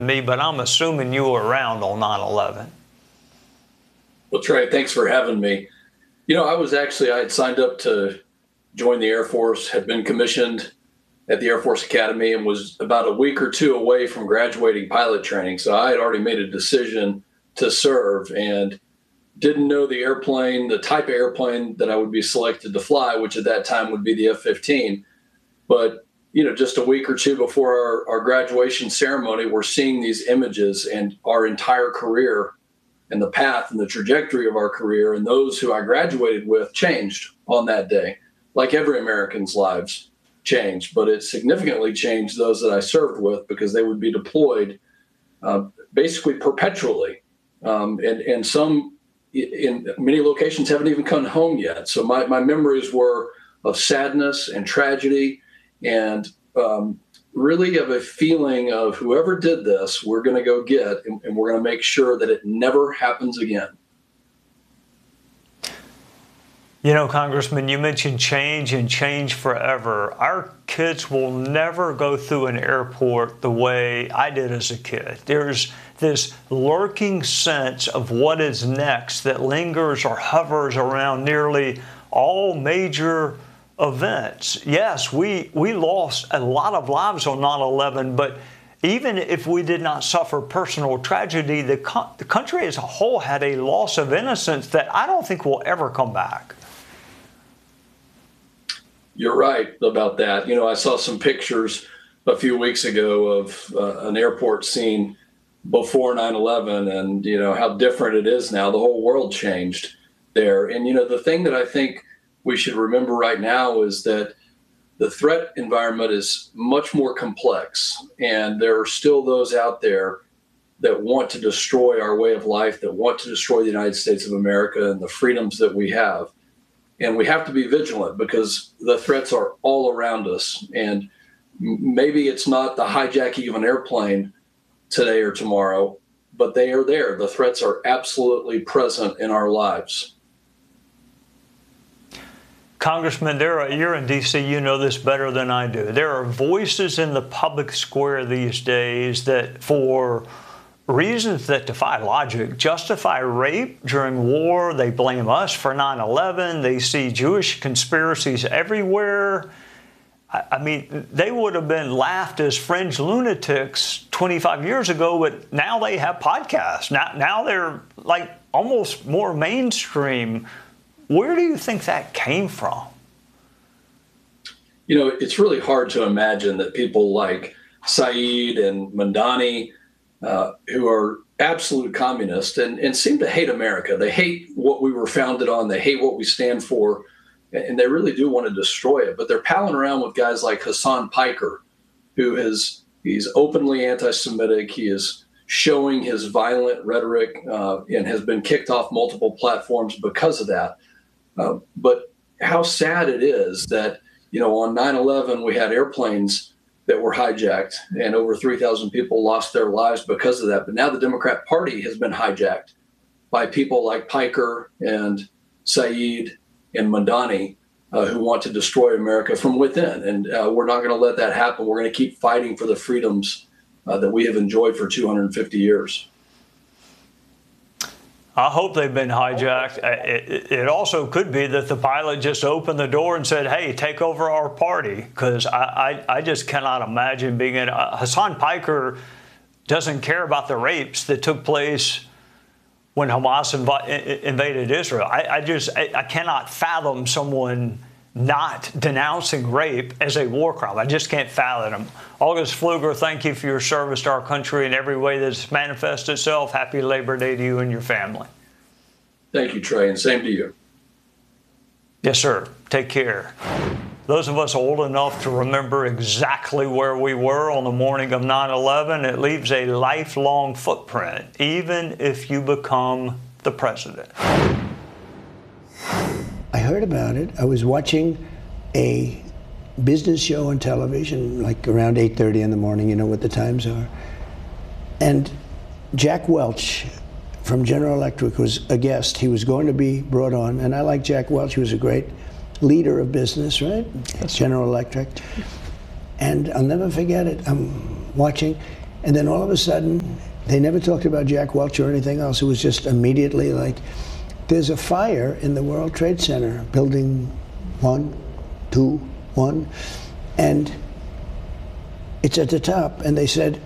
me, but I'm assuming you were around on 9/11. Well, Trey, thanks for having me. I had signed up to join the Air Force, had been commissioned at the Air Force Academy, and was about a week or two away from graduating pilot training. So I had already made a decision to serve and didn't know the type of airplane that I would be selected to fly, which at that time would be the F-15. But, just a week or two before our graduation ceremony, we're seeing these images, and our entire career and the path and the trajectory of our career and those who I graduated with changed on that day. Like every American's lives changed, but it significantly changed those that I served with, because they would be deployed basically perpetually. And some in many locations haven't even come home yet. So my memories were of sadness and tragedy, and really of a feeling of whoever did this, we're going to go get, and we're going to make sure that it never happens again. Congressman, you mentioned change and change forever. Our kids will never go through an airport the way I did as a kid. There's this lurking sense of what is next that lingers or hovers around nearly all major events. Yes, we lost a lot of lives on 9/11, but even if we did not suffer personal tragedy, the country as a whole had a loss of innocence that I don't think will ever come back. You're right about that. I saw some pictures a few weeks ago of an airport scene before 9/11, and how different it is now. The whole world changed there. And the thing that I think we should remember right now is that the threat environment is much more complex, and there are still those out there that want to destroy our way of life, that want to destroy the United States of America and the freedoms that we have. And we have to be vigilant, because the threats are all around us. And maybe it's not the hijacking of an airplane today or tomorrow, but they are there. The threats are absolutely present in our lives. Congressman, you're in D.C., you know this better than I do. There are voices in the public square these days that, for reasons that defy logic, justify rape during war. They blame us for 9/11. They see Jewish conspiracies everywhere. I mean, they would have been laughed as fringe lunatics 25 years ago, but now they have podcasts. Now they're like almost more mainstream. Where do you think that came from? It's really hard to imagine that people like Saeed and Mamdani, who are absolute communists and seem to hate America. They hate what we were founded on. They hate what we stand for, and they really do want to destroy it. But they're palling around with guys like Hassan Piker, he's openly anti-Semitic. He is showing his violent rhetoric and has been kicked off multiple platforms because of that. But how sad it is that, on 9/11, we had airplanes that were hijacked, and over 3,000 people lost their lives because of that. But now the Democrat Party has been hijacked by people like Piker and Saeed and Mamdani, who want to destroy America from within. And we're not going to let that happen. We're going to keep fighting for the freedoms that we have enjoyed for 250 years. I hope they've been hijacked. It also could be that the pilot just opened the door and said, hey, take over our party, because I just cannot imagine being in. Hassan Piker doesn't care about the rapes that took place when Hamas invaded Israel. I cannot fathom someone not denouncing rape as a war crime. I just can't fathom them. August Pfluger, thank you for your service to our country in every way that's manifested itself. Happy Labor Day to you and your family. Thank you, Trey, and same to you. Yes, sir. Take care. Those of us old enough to remember exactly where we were on the morning of 9/11, it leaves a lifelong footprint, even if you become the president. I heard about it. I was watching a business show on television, like around 8:30 in the morning, you know what the times are. And Jack Welch from General Electric was a guest. He was going to be brought on, and I like Jack Welch. He was a great leader of business, right? That's General Electric. And I'll never forget it. I'm watching, And then all of a sudden, they never talked about Jack Welch or anything else. It was just immediately like, there's a fire in the World Trade Center, building 1, 2, 1, and it's at the top. And they said,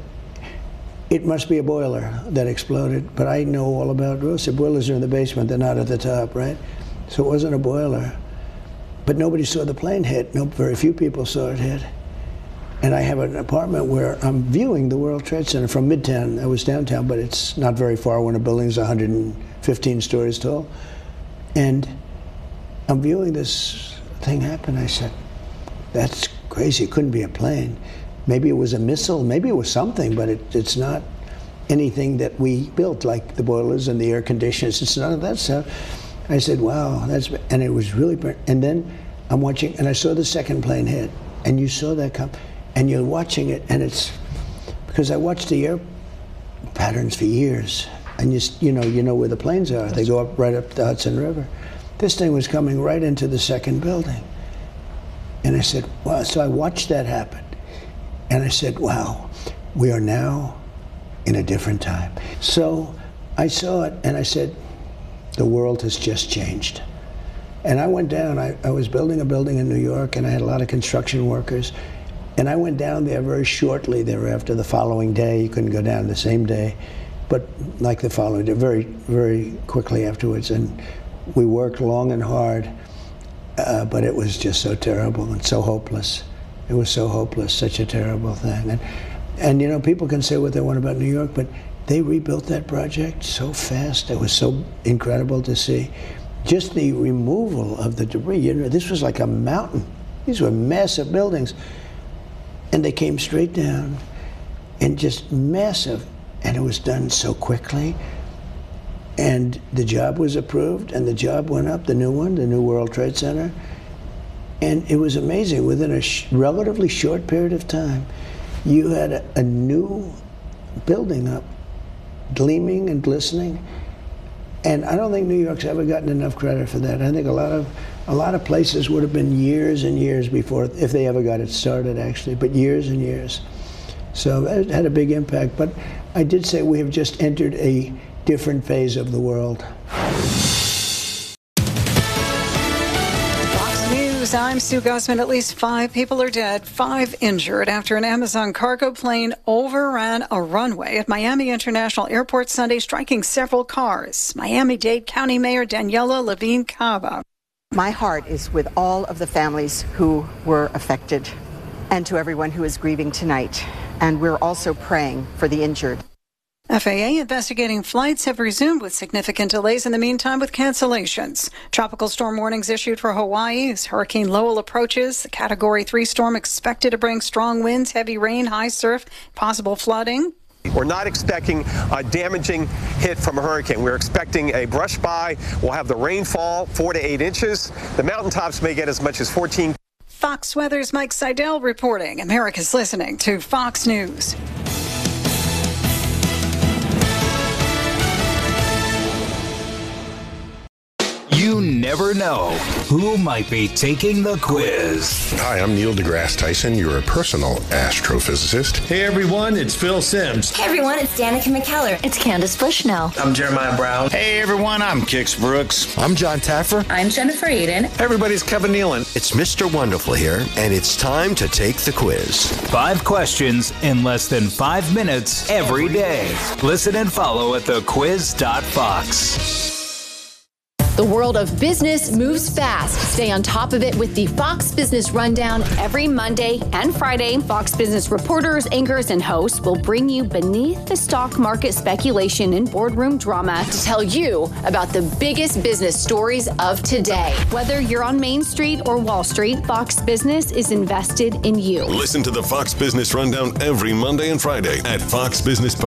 it must be a boiler that exploded. But I know all about Russia. Boilers are in the basement, they're not at the top, right? So it wasn't a boiler. But nobody saw the plane hit. Very few people saw it hit. And I have an apartment where I'm viewing the World Trade Center from Midtown. I was downtown, but it's not very far when a building's 115 stories tall. And I'm viewing this thing happen. I said, that's crazy. It couldn't be a plane. Maybe it was a missile. Maybe it was something, but it's not anything that we built, like the boilers and the air conditioners. It's none of that stuff. I said, wow, and it was really, and then I'm watching, and I saw the second plane hit, and you saw that come. And you're watching it, and it's because I watched the air patterns for years, and you know where the planes are. They go up right up the Hudson River. This thing was coming right into the second building, and I said, wow. So I watched that happen, and I said, wow, we are now in a different time. So I saw it, and I said, the world has just changed. And I went down. I was building a building in New York, and I had a lot of construction workers. And I went down there very shortly thereafter, the following day. You couldn't go down the same day, but like the following day, very, very quickly afterwards. And we worked long and hard, but it was just so terrible and so hopeless. It was so hopeless, such a terrible thing. And you know, people can say what they want about New York, but they rebuilt that project so fast. It was so incredible to see. Just the removal of the debris. You know, this was like a mountain. These were massive buildings. And they came straight down, and just massive, and it was done so quickly. And the job was approved, and the job went up, the new one, the new World Trade Center. And it was amazing. Within a relatively short period of time, you had a new building up, gleaming and glistening. And I don't think New York's ever gotten enough credit for that. I think a lot of places would have been years and years before, if they ever got it started, actually, but years and years. So it had a big impact. But I did say we have just entered a different phase of the world. Fox News, I'm Sue Guzman. At least 5 people are dead, 5 injured after an Amazon cargo plane overran a runway at Miami International Airport Sunday, striking several cars. Miami-Dade County Mayor Daniela Levine Cava. My heart is with all of the families who were affected and to everyone who is grieving tonight. And we're also praying for the injured. FAA investigating flights have resumed with significant delays in the meantime with cancellations. Tropical storm warnings issued for Hawaii as Hurricane Lowell approaches. The Category 3 storm expected to bring strong winds, heavy rain, high surf, possible flooding. We're not expecting a damaging hit from a hurricane. We're expecting a brush by. We'll have the rainfall, 4 to 8 inches. The mountaintops may get as much as 14. Fox Weather's Mike Seidel reporting. America's listening to Fox News. You never know who might be taking the quiz. Hi, I'm Neil deGrasse Tyson, your personal astrophysicist. Hey everyone, it's Phil Simms. Hey everyone, it's Danica McKellar. It's Candace Bushnell. I'm Jeremiah Brown. Hey everyone, I'm Kix Brooks. I'm John Taffer. I'm Jennifer Aiden. Everybody's Kevin Nealon. It's Mr. Wonderful here, and it's time to take the quiz. 5 questions in less than 5 minutes every day. Listen and follow at thequiz.fox. The world of business moves fast. Stay on top of it with the Fox Business Rundown every Monday and Friday. Fox Business reporters, anchors, and hosts will bring you beneath the stock market speculation and boardroom drama to tell you about the biggest business stories of today. Whether you're on Main Street or Wall Street, Fox Business is invested in you. Listen to the Fox Business Rundown every Monday and Friday at foxbusinesspodcast.com.